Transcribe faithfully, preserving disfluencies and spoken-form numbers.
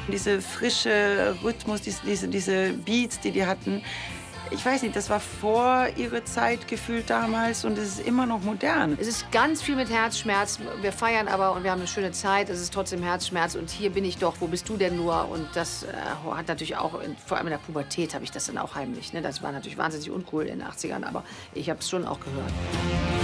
Diese frische Rhythmus, diese, diese, diese Beats, die die hatten, ich weiß nicht, das war vor ihrer Zeit gefühlt damals und es ist immer noch modern. Es ist ganz viel mit Herzschmerz. Wir feiern aber und wir haben eine schöne Zeit. Es ist trotzdem Herzschmerz und hier bin ich doch, wo bist du denn nur? Und das äh, hat natürlich auch, in, vor allem in der Pubertät habe ich das dann auch heimlich. Ne? Das war natürlich wahnsinnig uncool in den achtzigern, aber ich habe es schon auch gehört.